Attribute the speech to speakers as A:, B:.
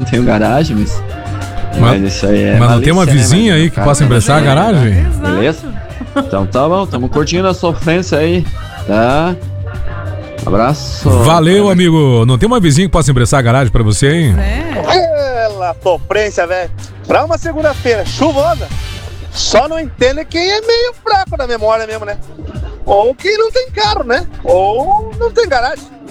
A: tenho garagem, mas isso aí é.
B: Mas não tem uma vizinha aí que possa emprestar a garagem?
A: Beleza? Então tá bom, tamo curtindo a sofrência aí, tá? Abraço.
B: Valeu, amigo. Não tem uma vizinha que possa emprestar a garagem pra você, hein?
C: Ela sofrência, velho. Pra uma segunda-feira chuvosa, só não entende quem é meio fraco na memória mesmo, né? Ou quem não tem carro, né? Ou não tem garagem.